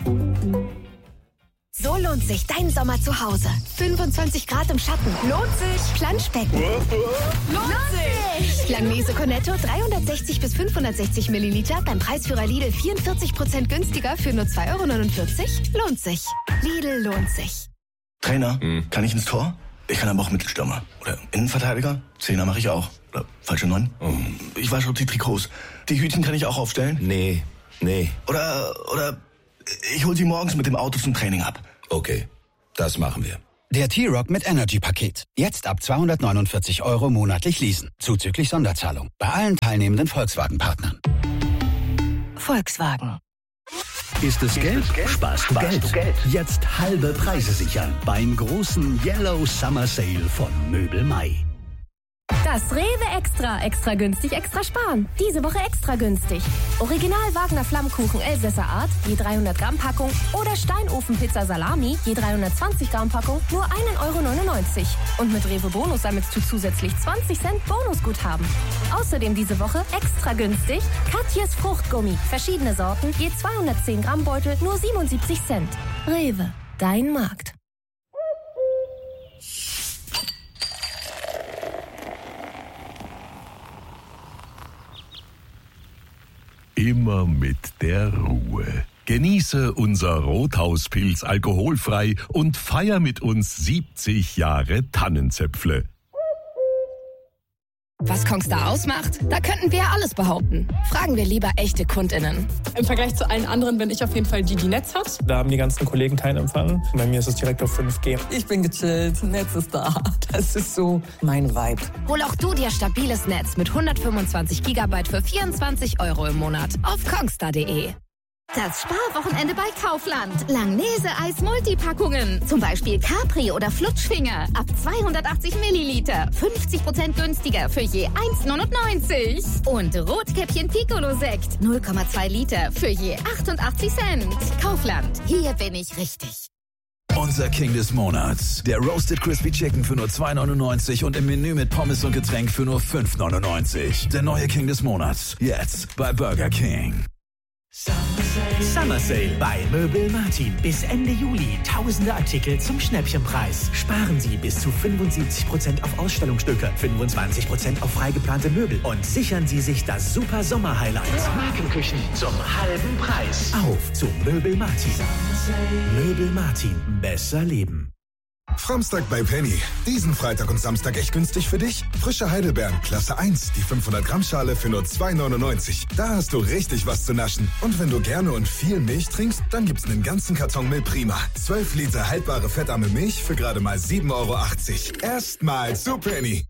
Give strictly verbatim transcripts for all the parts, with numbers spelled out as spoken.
So lohnt sich dein Sommer zu Hause. fünfundzwanzig Grad im Schatten. Lohnt sich. Planschbecken. Lohnt sich. Langnese Cornetto dreihundertsechzig bis fünfhundertsechzig Milliliter beim Preisführer Lidl vierundvierzig Prozent günstiger für nur zwei Euro neunundvierzig. Lohnt sich. Lidl lohnt sich. Trainer, hm. kann ich ins Tor? Ich kann aber auch Mittelstürmer. Oder Innenverteidiger? Zehner mache ich auch. Oder falsche Neun? Oh. Ich wasche auch die Trikots. Die Hütchen kann ich auch aufstellen? Nee, nee. Oder, oder ich hol sie morgens mit dem Auto zum Training ab. Okay, das machen wir. Der T-Rock mit Energy-Paket. Jetzt ab zweihundertneunundvierzig Euro monatlich leasen. Zuzüglich Sonderzahlung. Bei allen teilnehmenden Volkswagen-Partnern. Volkswagen. Ist es Geld? Sparst du Geld. Jetzt halbe Preise sichern beim großen Yellow Summer Sale von Möbel Mai. Das Rewe Extra. Extra günstig, extra sparen. Diese Woche extra günstig. Original Wagner Flammkuchen Elsässer Art, je dreihundert Gramm Packung. Oder Steinofenpizza Salami, je dreihundertzwanzig Gramm Packung, nur ein Euro neunundneunzig. Und mit Rewe Bonus sammelst du zusätzlich zwanzig Cent Bonusguthaben. Außerdem diese Woche extra günstig Katjes Fruchtgummi. Verschiedene Sorten, je zweihundertzehn Gramm Beutel, nur siebenundsiebzig Cent. Rewe, dein Markt. Immer mit der Ruhe. Genieße unser Rothauspilz alkoholfrei und feier mit uns siebzig Jahre Tannenzäpfle. Was Kongstar ausmacht? Da könnten wir ja alles behaupten. Fragen wir lieber echte KundInnen. Im Vergleich zu allen anderen bin ich auf jeden Fall die, die Netz hat. Da haben die ganzen Kollegen keinen Empfang. Bei mir ist es direkt auf fünf G. Ich bin gechillt, Netz ist da. Das ist so mein Vibe. Hol auch du dir stabiles Netz mit hundertfünfundzwanzig Gigabyte für vierundzwanzig Euro im Monat auf kongstar punkt de. Das Sparwochenende bei Kaufland. Langnese-Eis Multipackungen. Zum Beispiel Capri oder Flutschfinger. Ab zweihundertachtzig Milliliter. fünfzig Prozent günstiger für je eins neunundneunzig. Und Rotkäppchen Piccolo-Sekt. null Komma zwei Liter für je achtundachtzig Cent. Kaufland. Hier bin ich richtig. Unser King des Monats. Der Roasted Crispy Chicken für nur zwei neunundneunzig und im Menü mit Pommes und Getränk für nur fünf neunundneunzig. Der neue King des Monats. Jetzt bei Burger King. Summer Sale bei Möbel Martin. Bis Ende Juli tausende Artikel zum Schnäppchenpreis. Sparen Sie bis zu fünfundsiebzig Prozent auf Ausstellungsstücke, fünfundzwanzig Prozent auf freigeplante Möbel und sichern Sie sich das super Sommer-Highlight. Markenküchen zum halben Preis. Auf zu Möbel Martin. Möbel Martin. Besser leben. Framstag bei Penny. Diesen Freitag und Samstag echt günstig für dich? Frische Heidelbeeren, Klasse eins, die fünfhundert Gramm Schale für nur zwei neunundneunzig. Da hast du richtig was zu naschen. Und wenn du gerne und viel Milch trinkst, dann gibt's einen ganzen Karton Milch Prima. zwölf Liter haltbare fettarme Milch für gerade mal sieben Euro achtzig. Erstmal zu Penny.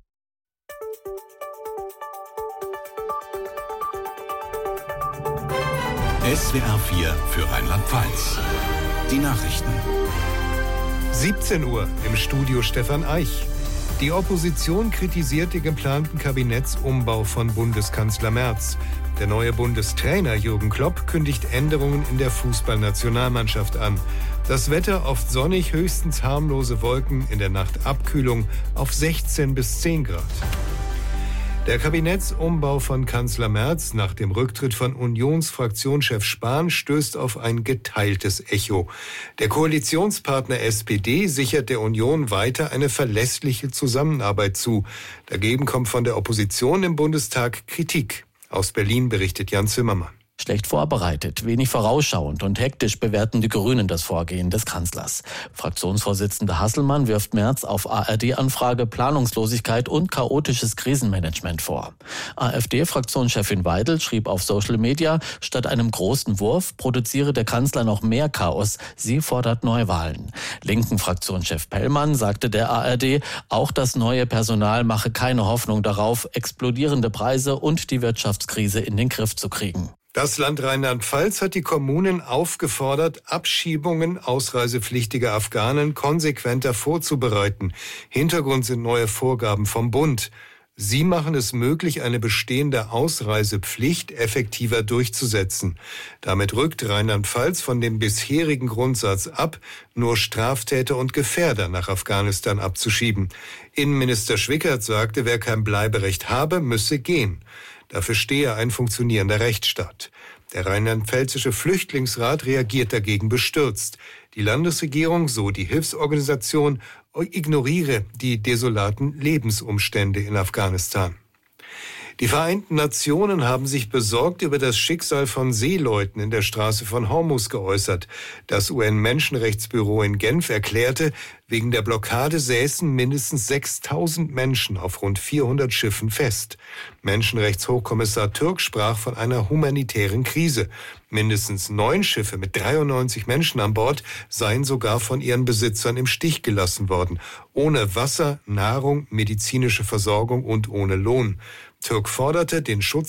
S W R vier für Rheinland-Pfalz. Die Nachrichten. siebzehn Uhr im Studio Stefan Eich. Die Opposition kritisiert den geplanten Kabinettsumbau von Bundeskanzler Merz. Der neue Bundestrainer Jürgen Klopp kündigt Änderungen in der Fußballnationalmannschaft an. Das Wetter oft sonnig, höchstens harmlose Wolken, in der Nacht Abkühlung auf sechzehn bis zehn Grad. Der Kabinettsumbau von Kanzler Merz nach dem Rücktritt von Unionsfraktionschef Spahn stößt auf ein geteiltes Echo. Der Koalitionspartner S P D sichert der Union weiter eine verlässliche Zusammenarbeit zu. Dagegen kommt von der Opposition im Bundestag Kritik. Aus Berlin berichtet Jan Zimmermann. Schlecht vorbereitet, wenig vorausschauend und hektisch bewerten die Grünen das Vorgehen des Kanzlers. Fraktionsvorsitzender Hasselmann wirft Merz auf A R D-Anfrage Planungslosigkeit und chaotisches Krisenmanagement vor. AfD-Fraktionschefin Weidel schrieb auf Social Media, statt einem großen Wurf produziere der Kanzler noch mehr Chaos. Sie fordert Neuwahlen. Linken Fraktionschef Pellmann sagte der A R D, auch das neue Personal mache keine Hoffnung darauf, explodierende Preise und die Wirtschaftskrise in den Griff zu kriegen. Das Land Rheinland-Pfalz hat die Kommunen aufgefordert, Abschiebungen ausreisepflichtiger Afghanen konsequenter vorzubereiten. Hintergrund sind neue Vorgaben vom Bund. Sie machen es möglich, eine bestehende Ausreisepflicht effektiver durchzusetzen. Damit rückt Rheinland-Pfalz von dem bisherigen Grundsatz ab, nur Straftäter und Gefährder nach Afghanistan abzuschieben. Innenminister Schwickert sagte, wer kein Bleiberecht habe, müsse gehen. Dafür stehe ein funktionierender Rechtsstaat. Der rheinland-pfälzische Flüchtlingsrat reagiert dagegen bestürzt. Die Landesregierung, so die Hilfsorganisation, ignoriere die desolaten Lebensumstände in Afghanistan. Die Vereinten Nationen haben sich besorgt über das Schicksal von Seeleuten in der Straße von Hormuz geäußert. Das U N-Menschenrechtsbüro in Genf erklärte, wegen der Blockade säßen mindestens sechstausend Menschen auf rund vierhundert Schiffen fest. Menschenrechtshochkommissar Türk sprach von einer humanitären Krise. Mindestens neun Schiffe mit dreiundneunzig Menschen an Bord seien sogar von ihren Besitzern im Stich gelassen worden. Ohne Wasser, Nahrung, medizinische Versorgung und ohne Lohn. Türk forderte den Schutz